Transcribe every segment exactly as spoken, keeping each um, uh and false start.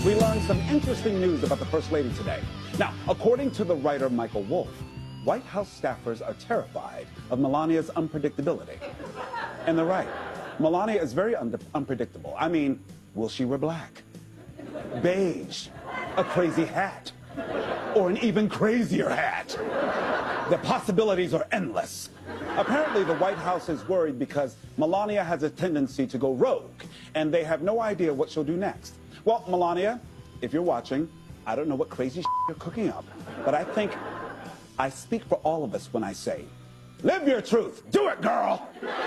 we learned some interesting news about the First Lady today. Now, according to the writer Michael Wolff, White House staffers are terrified of Melania's unpredictability. And they're right. Melania is very un unpredictable. I mean, will she wear black, beige, a crazy hat, or an even crazier hat? The possibilities are endless. Apparently, the White House is worried because Melania has a tendency to go rogue, and they have no idea what she'll do next. Well, Melania, if you're watching, I don't know what crazy shit you're cooking up, but I think I speak for all of us when I say, live your truth. Do it, girl.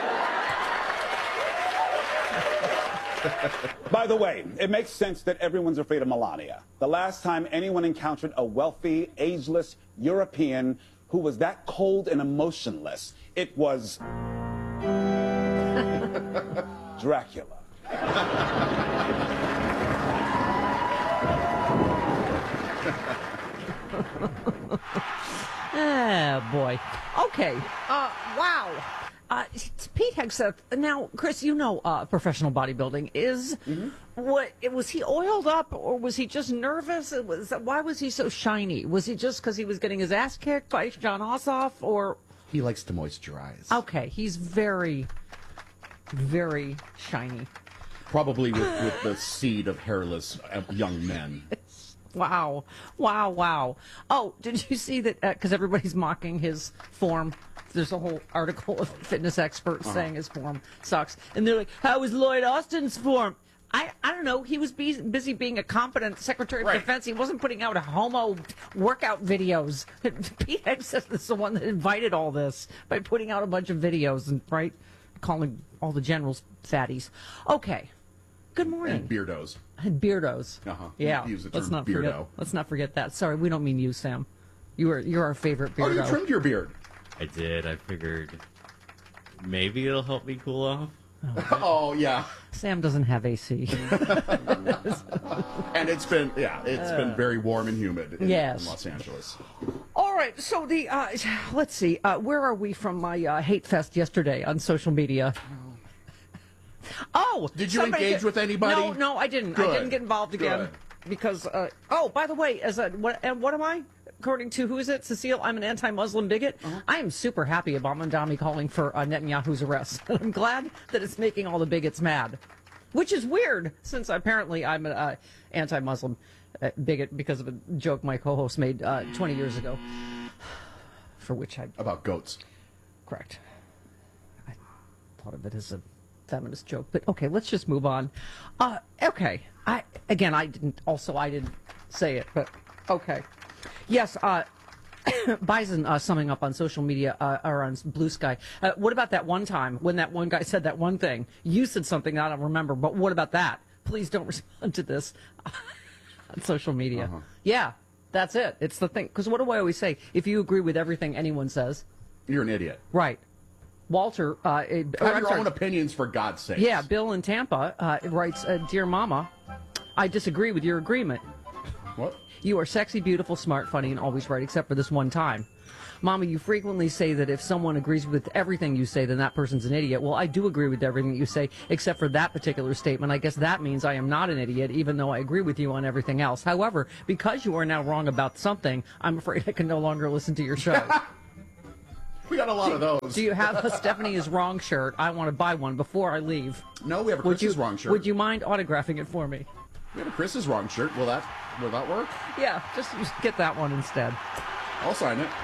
By the way, it makes sense that everyone's afraid of Melania. The last time anyone encountered a wealthy, ageless European who was that cold and emotionless, it was Dracula. Ah, boy. Okay. Uh, wow. Uh, Pete Hegseth. Now, Chris, you know, uh, professional bodybuilding is. Mm-hmm. What was he oiled up, or was he just nervous? It was why was he so shiny? Was he just because he was getting his ass kicked by John Ossoff, or he likes to moisturize? Okay, he's very, very shiny. Probably with, with the seed of hairless uh, young men. Wow, wow, wow. Oh, did you see that? Because uh, everybody's mocking his form. There's a whole article of fitness experts uh-huh. saying his form sucks. And they're like, how was Lloyd Austin's form? I, I don't know. He was be busy being a competent Secretary of right. Defense. He wasn't putting out homo workout videos. Pete Hegseth is the one that invited all this by putting out a bunch of videos and, right, calling all the generals fatties. Okay. Good morning. And beardos. And beardos. Uh-huh. Yeah. Use the term let's not beardo. Forget, let's not forget that. Sorry, we don't mean you, Sam. You are you're our favorite beardo. Oh, you trimmed your beard. I did. I figured maybe it'll help me cool off. Oh, oh yeah. Sam doesn't have A C. And it's been, yeah, it's uh, been very warm and humid in, yes. in Los Angeles. All right, so the, uh, let's see, uh, where are we from my uh, hate fest yesterday on social media? Oh! Did you engage did, with anybody? No, no, I didn't. Good. I didn't get involved again. Good. Because, uh, oh, by the way, as a, what, and what am I? According to, who is it, Cecile, I'm an anti-Muslim bigot. Uh-huh. I am super happy about Mandami calling for uh, Netanyahu's arrest. I'm glad that it's making all the bigots mad, which is weird, since apparently I'm an uh, anti-Muslim uh, bigot because of a joke my co-host made uh, twenty years ago, for which I... About goats. Correct. I thought of it as a feminist joke, but okay, let's just move on. Uh, okay, I again, I didn't, also I didn't say it, but okay. Yes, uh, Bison uh, summing up on social media uh, or on Blue Sky. Uh, what about that one time when that one guy said that one thing? You said something I don't remember, but what about that? Please don't respond to this on social media. Uh-huh. Yeah, that's it. It's the thing. Because what do I always say? If you agree with everything anyone says, you're an idiot. Right. Walter, uh, it, have your sorry, own opinions, for God's sake. Yeah, Bill in Tampa uh, writes, uh, "Dear Mama, I disagree with your agreement. What? You are sexy, beautiful, smart, funny, and always right, except for this one time. Mama, you frequently say that if someone agrees with everything you say, then that person's an idiot. Well, I do agree with everything you say, except for that particular statement. I guess that means I am not an idiot, even though I agree with you on everything else. However, because you are now wrong about something, I'm afraid I can no longer listen to your show." We got a lot do, of those. Do you have a Stephanie is wrong shirt? I want to buy one before I leave. No, we have a Chris is wrong shirt. Would you mind autographing it for me? We have a Chris is wrong shirt. Will that will that work? Yeah, just, just get that one instead. I'll sign it.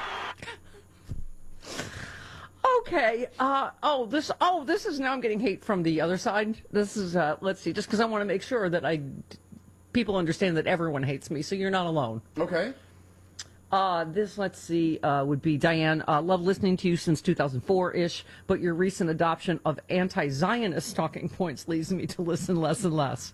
Okay. Uh, oh, this. Oh, this is now. I'm getting hate from the other side. This is. Uh, let's see. Just because I want to make sure that I, people understand that everyone hates me, so you're not alone. Okay. Uh, this, let's see, uh, would be Diane. Uh, love listening to you since two thousand four-ish, but your recent adoption of anti-Zionist talking points leads me to listen less and less.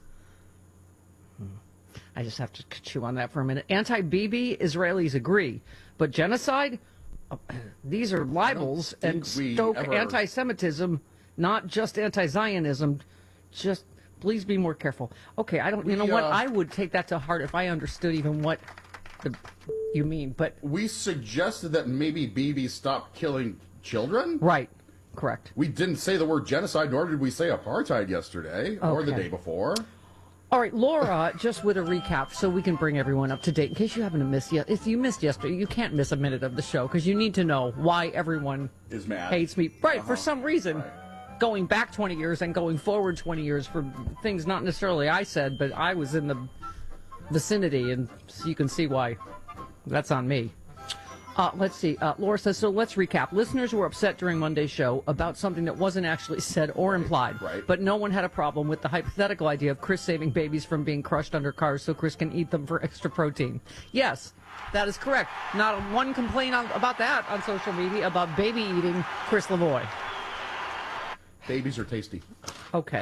I just have to chew on that for a minute. Anti-Bibi, Israelis agree, but genocide? Uh, these are libels and stoke ever... anti-Semitism, not just anti-Zionism. Just, please be more careful. Okay, I don't, you we, know what, uh... I would take that to heart if I understood even what the... you mean, but we suggested that maybe Bibi stopped killing children. Right, correct. We didn't say the word genocide, nor did we say apartheid yesterday okay. or the day before. All right, Laura, just with a recap so we can bring everyone up to date in case you happen to miss yet. If you missed yesterday, you can't miss a minute of the show because you need to know why everyone Is mad. hates me. Right, Uh-huh. for some reason. Right. Going back twenty years and going forward twenty years for things not necessarily I said, but I was in the vicinity, and so you can see why. That's on me. Uh, let's see. Uh, Laura says, so let's recap. Listeners were upset during Monday's show about something that wasn't actually said or implied. Right. But no one had a problem with the hypothetical idea of Chris saving babies from being crushed under cars so Chris can eat them for extra protein. Yes, that is correct. Not one complaint on, about that on social media about baby eating Chris Lavoie. Babies are tasty. Okay.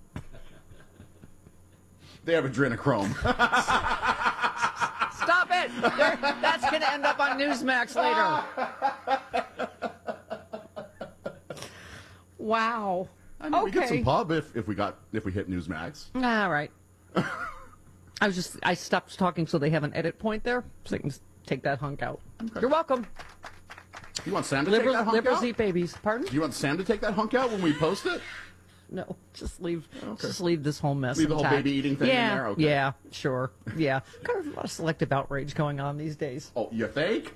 They have adrenochrome. Stop it! There- That's going to end up on Newsmax later. Wow. I mean, okay. we get some pub if, if we got if we hit Newsmax. All right. I was just I stopped talking so they have an edit point there, so I can just take that hunk out. You're welcome. You want Sam to Liberals, take that hunk liberals out? eat babies. Pardon? Do you want Sam to take that hunk out when we post it? No, just leave. Okay. Just leave this whole mess. Leave the whole intact. baby eating thing in yeah, there? Okay. Yeah, sure. Yeah, kind of a lot of selective outrage going on these days. Oh, you think?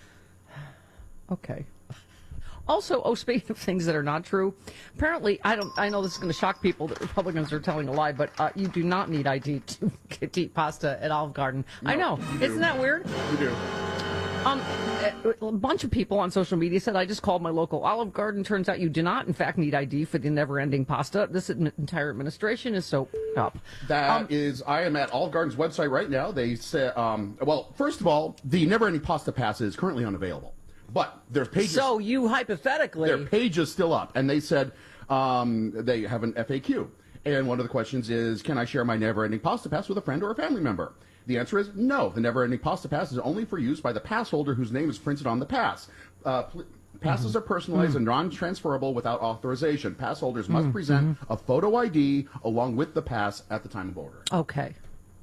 Okay. Also, oh, speaking of things that are not true, apparently, I don't. I know this is going to shock people that Republicans are telling a lie, but uh, you do not need I D to get to eat pasta at Olive Garden. I No, know, you do. isn't that weird? You do. Um, a bunch of people on social media said I just called my local Olive Garden. Turns out you do not, in fact, need I D for the never-ending pasta. This admi- entire administration is so up. That Um, is, I am at Olive Garden's website right now. They say, um, well, first of all, the Never Ending Pasta Pass is currently unavailable, but their pages, So you hypothetically, their page is still up, and they said um, they have an F A Q, and one of the questions is, can I share my Never Ending Pasta Pass with a friend or a family member? The answer is no. The Never Ending Pasta Pass is only for use by the pass holder whose name is printed on the pass. Uh, pl- passes are personalized and non-transferable without authorization. Pass holders must present a photo I D along with the pass at the time of ordering. okay.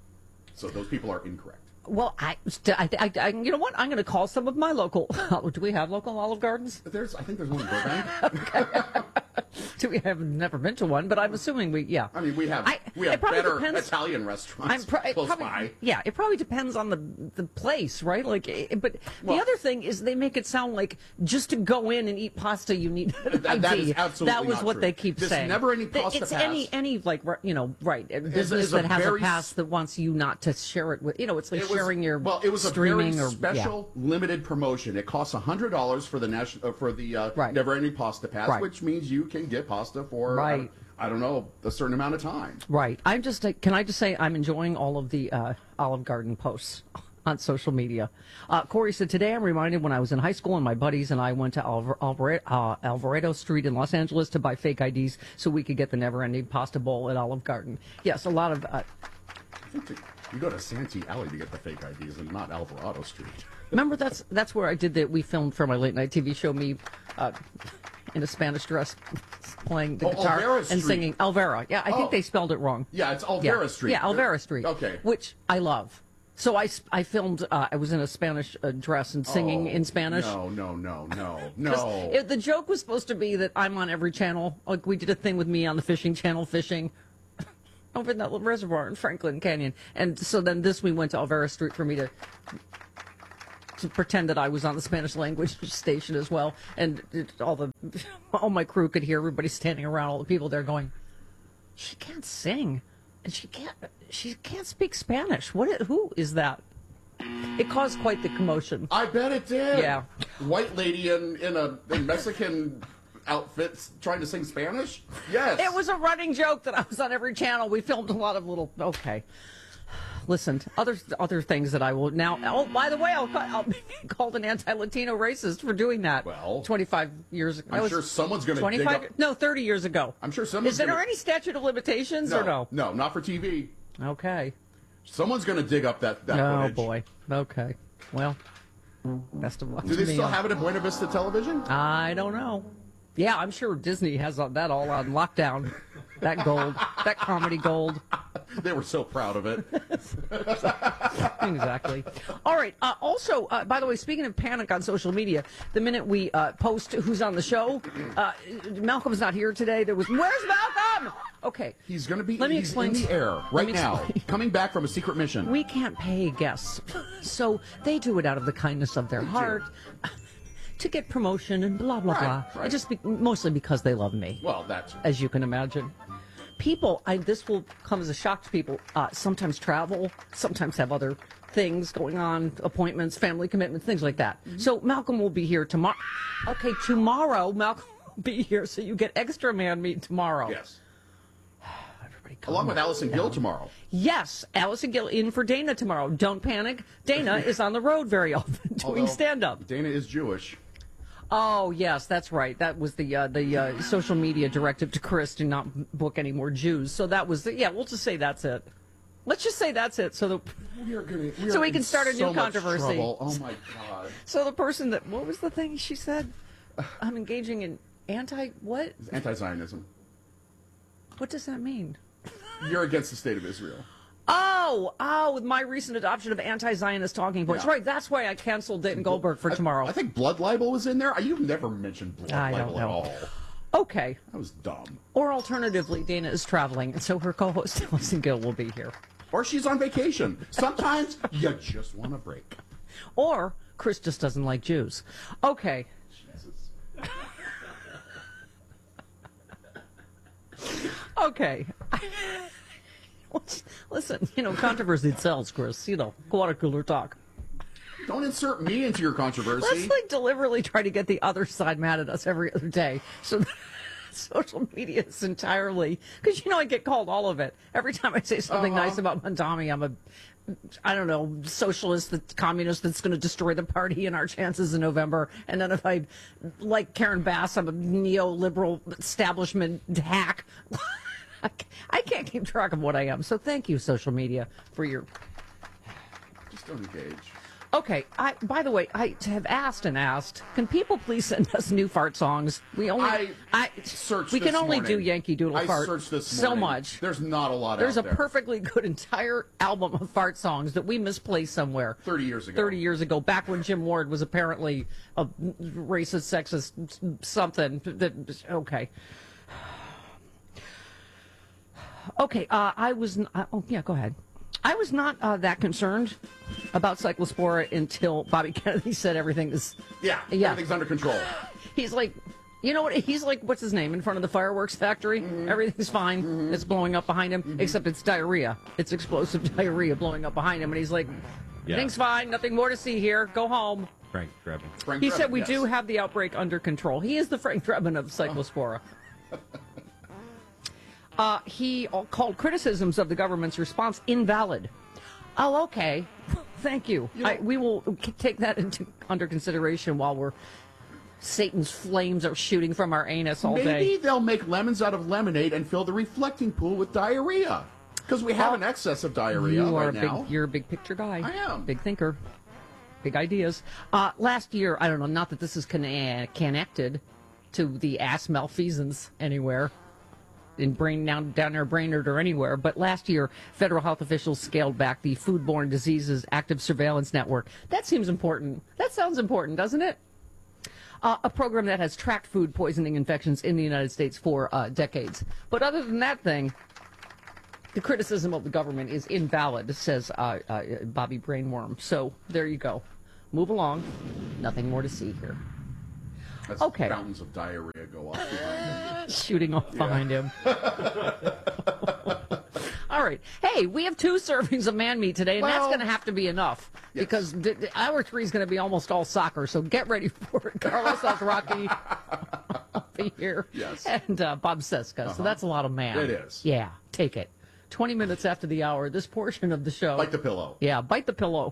So those people are incorrect. Well, I, st- I, I, I, you know what? I'm going to call some of my local. Do we have local Olive Gardens? But there's, I think there's one in Burbank. Do we have never been to one? But I'm assuming we, yeah. I mean, we have I- we it have probably better depends- Italian restaurants I'm pro- it close probably, by. Yeah, it probably depends on the the place, right? Like, eh, but Well- the other thing is they make it sound like just to go in and eat pasta you need an That- I D. that is absolutely That was not what true. they keep This saying. never-ending That pasta it's pass any any like r- you know right a business is a that has very a pass that wants you not to share it with you know it's like It was, sharing your well, it was a streaming very or special limited promotion. It costs a hundred dollars for the national uh, for the uh, Right. Never Ending Pasta Pass, Right. which means you can get pasta for Right. I, I don't know a certain amount of time. yeah. Right. I'm just uh, can I just say I'm enjoying all of the uh, Olive Garden posts on social media. Uh, Corey said, today I'm reminded when I was in high school and my buddies and I went to Alvar- Alvar- uh, Alvarado Street in Los Angeles to buy fake I Ds so we could get the never-ending pasta bowl at Olive Garden. Yes, a lot of... Uh, I think that you go to Santee Alley to get the fake I Ds and not Alvarado Street. remember, that's that's where I did that. We filmed for my late-night T V show, me uh, in a Spanish dress playing the Oh, guitar Alvera and Street. singing Alvera. Yeah, I Oh. think they spelled it wrong. Yeah, it's Alvera yeah. Street. Yeah, Alvera Street. Okay. Which I love. So I, s- I filmed, uh, I was in a Spanish uh, dress and singing Oh, in Spanish. No, no, no, no, 'Cause no. it- the joke was supposed to be that I'm on every channel. Like we did a thing with me on the Fishing Channel fishing over in that little reservoir in Franklin Canyon. And so then this we went to Alvera Street for me to to pretend that I was on the Spanish language station as well. And it, all the all my crew could hear everybody standing around, all the people there going, she can't sing. And she can't she can't speak Spanish. What i- who is that? It caused quite the commotion. I bet it did. Yeah. White lady in in a in Mexican outfits trying to sing Spanish. Yes. It was a running joke that I was on every channel. We filmed a lot of little. Okay, listen. Other other things that I will now. Oh, by the way, I'll, I'll be called an anti-Latino racist for doing that. Well, twenty-five years ago. I'm That was sure someone's going to dig twenty-five. up. No, thirty years ago. I'm sure someone's Is there gonna- any statute of limitations No, or no? no, not for T V. Okay. Someone's going to dig up that that Oh footage. boy. Okay. Well, best of luck. Do to they me still on- have it at Buena Vista Television? I don't know. Yeah, I'm sure Disney has that all on lockdown. that gold, that comedy gold. They were so proud of it. Exactly. All right. Uh, also, uh, by the way, speaking of panic on social media, the minute we uh, post who's on the show, uh, Malcolm's not here today. There was, where's Malcolm? Okay. He's going to be Let me he's explain. in the air Let right me now, explain. coming back from a secret mission. We can't pay guests, so they do it out of the kindness of their heart to get promotion and blah, blah, Right, blah. right. And just be, mostly because they love me. Well, that's As you can imagine. People, I, this will come as a shock to people, uh, sometimes travel, sometimes have other things going on, appointments, family commitments, things like that. Mm-hmm. So Malcolm will be here tomorrow. Okay, tomorrow Malcolm will be here, so you get extra man meat tomorrow. yes. Everybody calm Along with Allison Gill down. tomorrow. Yes, Allison Gill in for Dana tomorrow. Don't panic. Dana is on the road very often doing Although stand-up. Dana is Jewish. Oh, yes, that's right. That was the uh, the uh, social media directive to Chris to not book any more Jews. So that was the, yeah, we'll just say that's it. Let's just say that's it. So the We are gonna, we So are we can in start a new so much controversy. trouble. Oh my God. so the person that what was the thing she said? I'm engaging in anti what? It's anti-Zionism. What does that mean? You're against the state of Israel. Oh, oh, with my recent adoption of anti-Zionist talking points. Yeah. Right, that's why I canceled Dayton Goldberg for tomorrow. I think blood libel was in there. You've never mentioned blood I don't libel at know. all. Okay. That was dumb. Or alternatively, Dana is traveling, and so her co-host Allison Gill will be here. Or she's on vacation. Sometimes you just want a break. Or Chris just doesn't like Jews. Okay. Jesus. Okay. Listen, you know, controversy sells, Chris. You know, water cooler talk. Don't insert me into your controversy. Let's like deliberately try to get the other side mad at us every other day. So social media is entirely because you know I get called all of it every time I say something Uh-huh. nice about Mandami. I'm a I don't know socialist, that communist that's going to destroy the party and our chances in November. And then if I like Karen Bass, I'm a neoliberal establishment hack. I can't keep track of what I am. So thank you, social media, for your. Just don't engage. Okay. I. By the way, I have asked and asked. Can people please send us new fart songs? We only. I I searched We can this only do morning. Yankee Doodle I fart searched this so morning. much. There's not a lot There's out a there. perfectly good entire album of fart songs that we misplaced somewhere. thirty years ago. thirty years ago, back when Jim Ward was apparently a racist, sexist, something. That okay. Okay, uh, I was. Uh, oh, yeah, go ahead. I was not uh, that concerned about Cyclospora until Bobby Kennedy said everything is. Yeah, Yeah. everything's under control. He's like, you know what? He's like, what's his name in front of the fireworks factory? Mm-hmm. Everything's fine. It's blowing up behind him, except it's diarrhea. It's explosive diarrhea blowing up behind him, and he's like, Yeah. everything's fine. Nothing more to see here. Go home. Frank Drebin. Frank He Drebin, said we yes. do have the outbreak under control. He is the Frank Drebin of Cyclospora. uh, he uh, called criticisms of the government's response invalid. Oh, okay. Thank you. You know- I, we will c- take that into under consideration while we're Satan's flames are shooting from our anus all Maybe day. they'll make lemons out of lemonade and fill the reflecting pool with diarrhea. Because we have Well, an excess of diarrhea You are right a now. big. You're a big picture guy. I am. Big thinker. Big ideas. Uh, last year, I don't know. Not that this is conne- connected to the ass malfeasance anywhere in Brain down down near Brainerd or anywhere, but last year, federal health officials scaled back the Foodborne Diseases Active Surveillance Network. That seems important. That sounds important, doesn't it? Uh, a program that has tracked food poisoning infections in the United States for uh, decades. But other than that thing, the criticism of the government is invalid, says uh, uh, Bobby Brainworm. So there you go. Move along. Nothing more to see here. As Okay. fountains of diarrhea go off behind him. Shooting off behind him. All right. Hey, we have two servings of man meat today, and that's Well, going to have to be enough yes. because d- d- hour three is going to be almost all soccer. So get ready for it. Carlos Alzraki will be here. Yes. And uh, Bob Seska. So that's a lot of man. It is. Yeah. Take it. twenty minutes after the hour, this portion of the show. Like the pillow. Yeah, bite the pillow.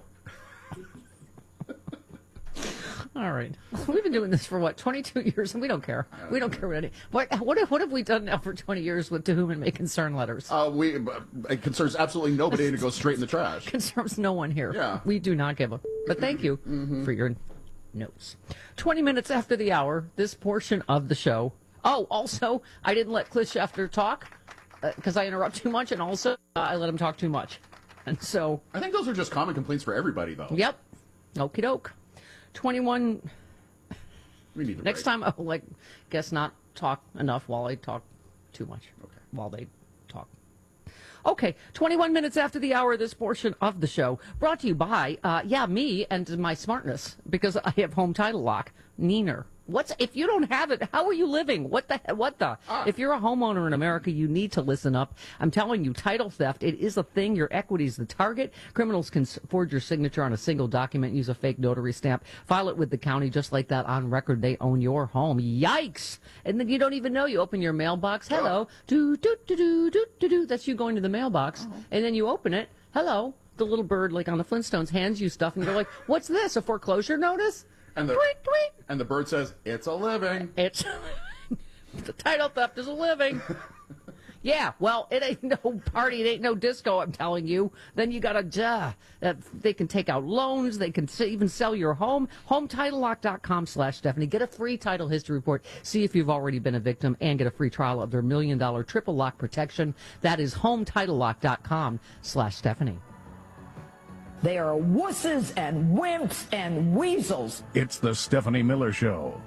All right. We've been doing this for what, twenty-two years, and we don't care. We don't care what any. What what have, what have we done now for twenty years with to whom it may concern letters? Uh, we uh, it concerns absolutely nobody to go straight in the trash. Concerns no one here. Yeah. We do not give a. But thank you for your notes. twenty minutes after the hour, this portion of the show. Oh, also, I didn't let Cliff Schefter talk. because I interrupt too much, and also uh, I let him talk too much. And so... I think those are just common complaints for everybody, though. Yep. Okie doke. twenty-one... We need to Next break. time, I'll, like, guess not talk enough while I talk too much. Okay. While they talk. Okay, twenty-one minutes after the hour, this portion of the show brought to you by, uh, yeah, me and my smartness, because I have home title lock. Neener. What's if you don't have it? How are you living? What the what the? Ah. If you're a homeowner in America, you need to listen up. I'm telling you, title theft, it is a thing. Your equity is the target. Criminals can s- forge your signature on a single document, use a fake notary stamp, file it with the county just like that on record. They own your home. Yikes! And then you don't even know. You open your mailbox. Hello, do do do do do do do. That's you going to the mailbox, Oh. and then you open it. Hello, the little bird like on the Flintstones hands you stuff, and you're like, "What's this? A foreclosure notice?" And the, Tweet tweet. and the bird says, it's a living. It's the title theft is a living. Yeah, well, it ain't no party, it ain't no disco, I'm telling you. Then you gotta, uh, uh, they can take out loans, they can s- even sell your home. home title lock dot com slash Stephanie. Get a free title history report, see if you've already been a victim, and get a free trial of their million dollar triple lock protection. That is home title lock dot com slash Stephanie. They are wusses and wimps and weasels. It's the Stephanie Miller Show.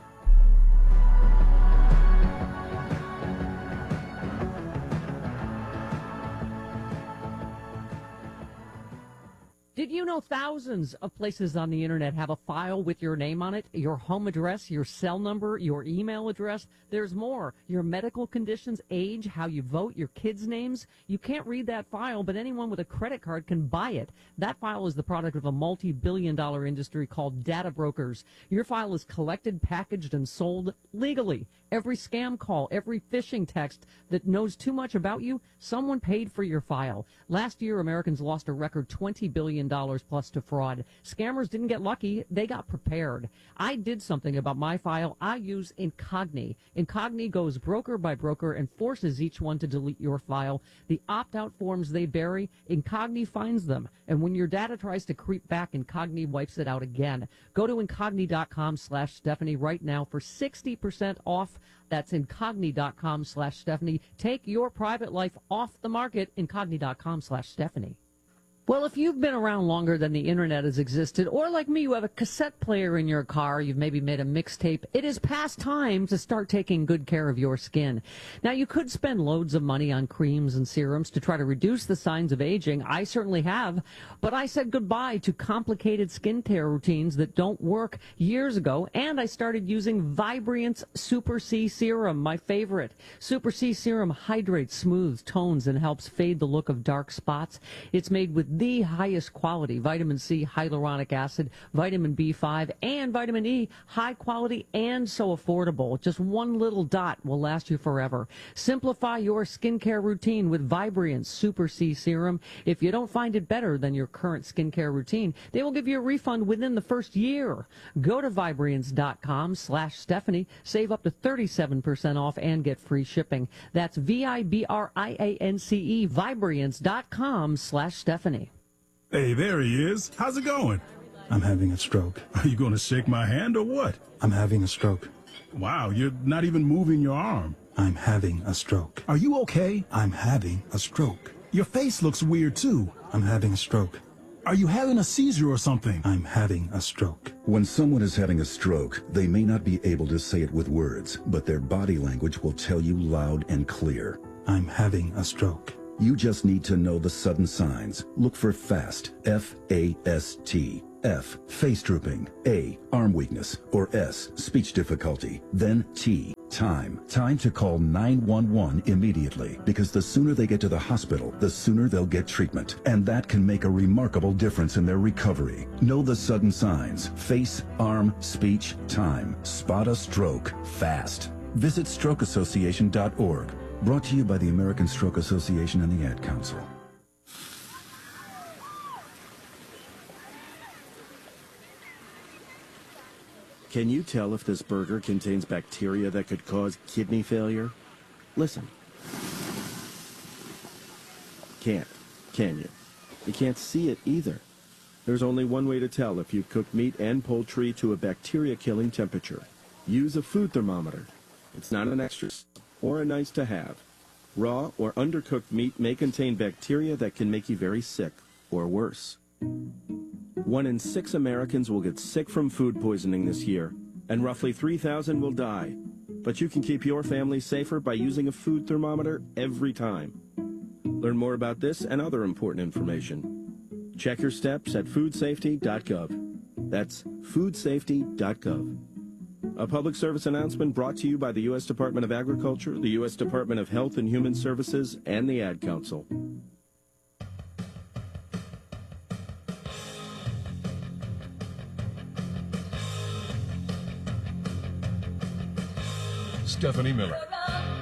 Did you know thousands of places on the internet have a file with your name on it, your home address, your cell number, your email address? There's more. Your medical conditions, age, how you vote, your kids' names. You can't read that file, but anyone with a credit card can buy it. That file is the product of a multi-billion dollar industry called data brokers. Your file is collected, packaged, and sold legally. Every scam call, every phishing text that knows too much about you, someone paid for your file. Last year, Americans lost a record twenty billion dollars plus to fraud. Scammers didn't get lucky. They got prepared. I did something about my file. I use Incogni. Incogni goes broker by broker and forces each one to delete your file. The opt-out forms they bury, Incogni finds them. And when your data tries to creep back, Incogni wipes it out again. Go to incogni dot com slash Stephanie right now for sixty percent off. That's incogni dot com slash Stephanie. Take your private life off the market, incogni dot com slash Stephanie. Well, if you've been around longer than the internet has existed, or like me, you have a cassette player in your car, you've maybe made a mixtape, it is past time to start taking good care of your skin. Now, you could spend loads of money on creams and serums to try to reduce the signs of aging. I certainly have, but I said goodbye to complicated skincare routines that don't work years ago, and I started using Vibriance Super C Serum, my favorite. Super C Serum hydrates, smooths, tones, and helps fade the look of dark spots. It's made with the highest quality vitamin C, hyaluronic acid, vitamin B five, and vitamin E. High quality and so affordable. Just one little dot will last you forever. Simplify your skincare routine with Vibriance Super C Serum. If you don't find it better than your current skincare routine, they will give you a refund within the first year. Go to Vibriance dot com slash Stephanie. Save up to thirty-seven percent off and get free shipping. That's V I B R I A N C E, Vibriance dot com slash Stephanie. Hey, there he is. How's it going? I'm having a stroke. Are you going to shake my hand or what? I'm having a stroke. Wow, you're not even moving your arm. I'm having a stroke. Are you okay? I'm having a stroke. Your face looks weird, too. I'm having a stroke. Are you having a seizure or something? I'm having a stroke. When someone is having a stroke, they may not be able to say it with words, but their body language will tell you loud and clear. I'm having a stroke. You just need to know the sudden signs. Look for FAST, F A S T. F, face drooping. A, arm weakness. Or S, speech difficulty. Then T, time. Time to call nine one one immediately, because the sooner they get to the hospital, the sooner they'll get treatment. And that can make a remarkable difference in their recovery. Know the sudden signs. Face, arm, speech, time. Spot a stroke fast. Visit stroke association dot org. Brought to you by the American Stroke Association and the Ad Council. Can you tell if this burger contains bacteria that could cause kidney failure? Listen. Can't, can you? You can't see it either. There's only one way to tell if you've cooked meat and poultry to a bacteria-killing temperature. Use a food thermometer. It's not an extra or a nice to have. Raw or undercooked meat may contain bacteria that can make you very sick, or worse. One in six Americans will get sick from food poisoning this year, and roughly three thousand will die. But you can keep your family safer by using a food thermometer every time. Learn more about this and other important information. Check your steps at food safety dot gov. That's food safety dot gov. A public service announcement brought to you by the U S Department of Agriculture, the U S Department of Health and Human Services, and the Ad Council. Stephanie Miller.